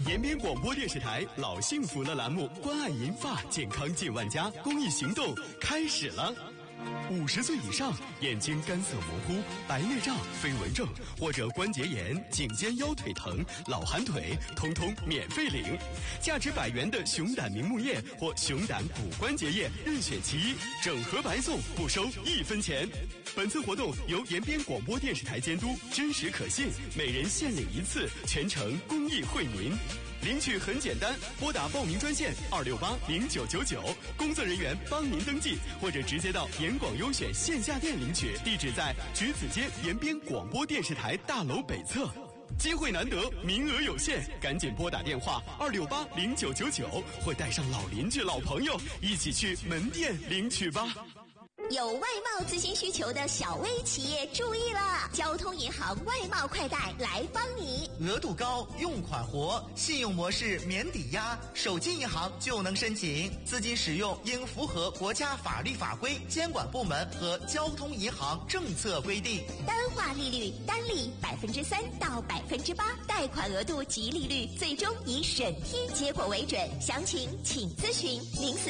延边广播电视台老幸福了栏目关爱银发健康近万家公益行动开始了。50岁以上眼睛干涩模糊、白内障、飞蚊症或者关节炎、颈肩腰腿疼、老寒腿，通通免费领。价值100元的熊胆明目液或熊胆骨关节液，任选其一，整盒白送，不收1分钱。本次活动由延边广播电视台监督，真实可信，每人限领1次，全程公益惠民。领取很简单，拨打报名专线2680999，工作人员帮您登记，或者直接到延广优选线下店领取，地址在橘子街延边广播电视台大楼北侧。机会难得，名额有限，赶紧拨打电话2680999，或带上老邻居、老朋友一起去门店领取吧。 有外贸咨询需求的小微企业注意了，交通银行外贸快贷来帮你。 额度高，用款活，信用模式免抵押，手机银行就能申请。资金使用应符合国家法律法规、监管部门和交通银行政策规定。 单化利率单利3%到8%，贷款额度及利率最终以审批结果为准。详情请咨询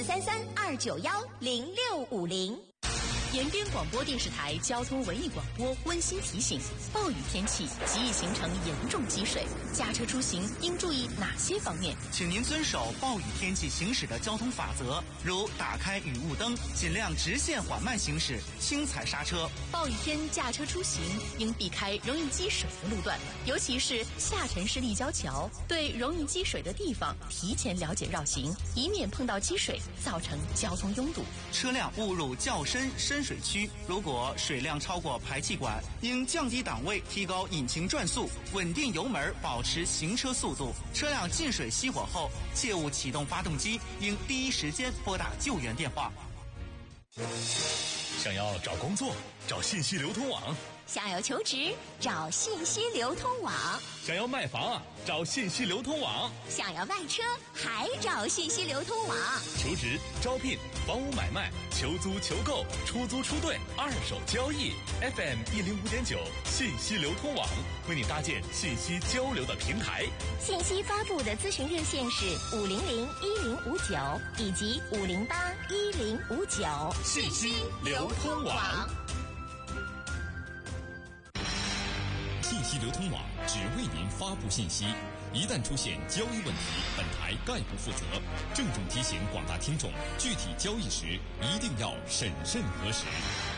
0433291065。 延边广播电视台交通文艺广播温馨提醒：暴雨天气极易形成严重积水，驾车出行应注意哪些方面？ 请您遵守暴雨天气行驶的交通法则，如打开雨雾灯，尽量直线缓慢行驶，轻踩刹车。 暴雨天驾车出行应避开容易积水的路段，尤其是下沉式立交桥，对容易积水的地方提前了解绕行，以免碰到积水造成交通拥堵。 车辆误入较深水区，如果水量超过排气管，应降低档位，提高引擎转速，稳定油门，保持行车速度。车辆进水熄火后，切勿启动发动机，应第一时间拨打救援电话。 想要找工作，找信息流通网； 想要求职，找信息流通网； 想要卖房，找信息流通网； 想要卖车，还找信息流通网。 求职、招聘、房屋买卖、求租求购、出租出兑、二手交易 ，FM 105.9信息流通网为你搭建信息交流的平台。 信息发布的咨询热线是5001059以及5081059。 信息流通网。 信息流通网只为您发布信息，一旦出现交易问题，本台概不负责。郑重提醒广大听众，具体交易时一定要审慎核实。